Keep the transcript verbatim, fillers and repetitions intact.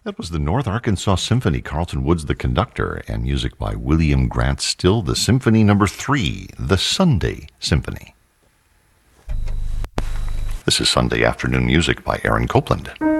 That was the North Arkansas Symphony, Carlton Woods the conductor, and music by William Grant Still, the Symphony Number Three, the Sunday Symphony. This is Sunday Afternoon Music by Aaron Copland.